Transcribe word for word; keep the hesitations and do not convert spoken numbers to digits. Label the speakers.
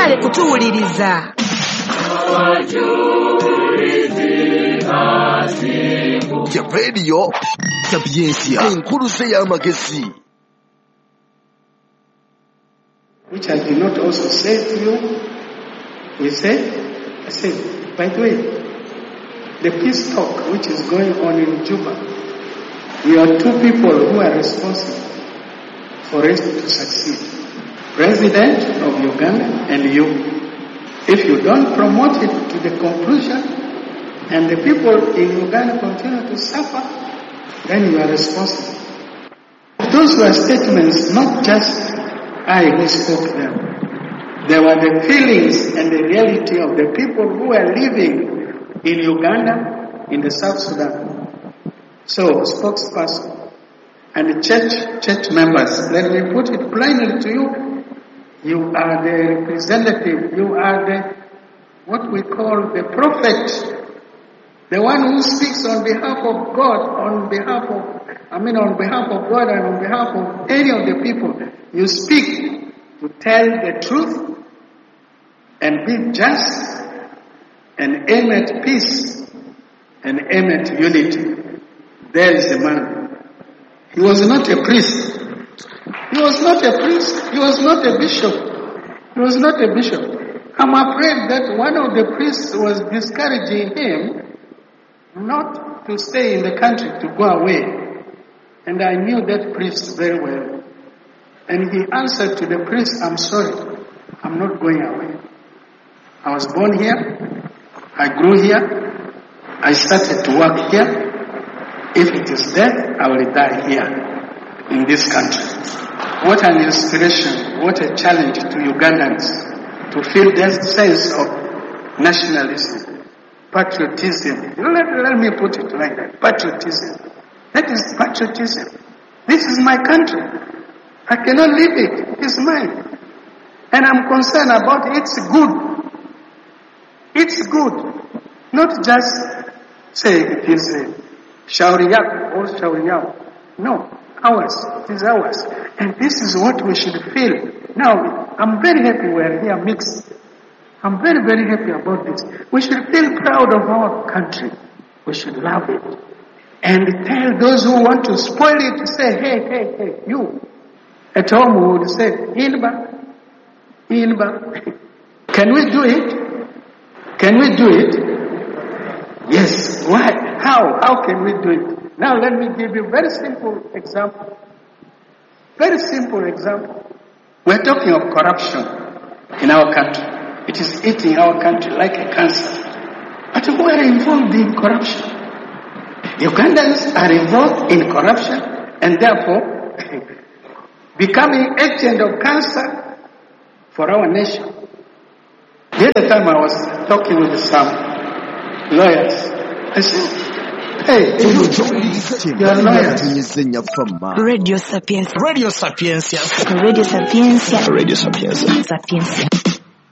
Speaker 1: mwagale kutuwuliriza.
Speaker 2: Ya radio Sapiensia enkulu se y'amagezi.
Speaker 3: Which I did not also say to you, we said, I said, by the way, the peace talk which is going on in Juba, we are two people who are responsible for it to succeed. President of Uganda and you. If you don't promote it to the conclusion and the people in Uganda continue to suffer, then you are responsible. Those were statements, not just I who spoke them. They were the feelings and the reality of the people who were living in Uganda, in the South Sudan. So, spokesperson and the church, church members, let me put it plainly to you, you are the representative, you are the, what we call the prophet, the one who speaks on behalf of God, on behalf of, I mean on behalf of God and on behalf of any of the people. You speak to tell the truth and be just and aim at peace and aim at unity. There is the man. He was not a priest. He was not a priest. He was not a bishop. He was not a bishop. I'm afraid that one of the priests was discouraging him not to stay in the country, to go away. And I knew that priest very well. And he answered to the priest, I'm sorry, I'm not going away. I was born here. I grew here. I started to work here. If it is death, I will die here in this country. What an inspiration, what a challenge to Ugandans to feel that sense of nationalism, patriotism. Let, let me put it like that, patriotism. That is patriotism. This is my country. I cannot leave it. It's mine. And I'm concerned about its good. It's good. Not just say it is a Shauriyab or Shauriyab. No. Ours. It is ours. And this is what we should feel. Now, I'm very happy we are here mixed. I'm very, very happy about this. We should feel proud of our country. We should love it. And tell those who want to spoil it to say, hey, hey, hey, you. At home we would say, Inba, Inba. Can we do it? Can we do it? Yes. Why? How? How can we do it? Now let me give you a very simple example. Very simple example. We're talking of corruption in our country. It is eating our country like a cancer. But who are involved in corruption? Ugandans are involved in corruption and therefore becoming agent of cancer for our nation. The other time I was talking with some lawyers. I said, hey, you are lawyers.
Speaker 1: Radio Sapiensia.
Speaker 4: Radio Sapiensia.
Speaker 1: Radio Sapiensia.
Speaker 4: Radio Sapiensia.
Speaker 1: Sapiensia.